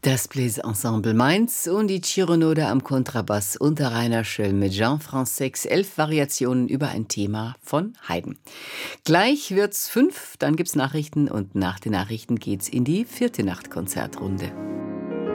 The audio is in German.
Das Bläserensemble Mainz und die Chironode am Kontrabass unter Rainer Schöll mit Jean-Francis 11 Variationen über ein Thema von Haydn. Gleich wird's 5, dann gibt's Nachrichten und nach den Nachrichten geht's in die 4. Nachtkonzertrunde.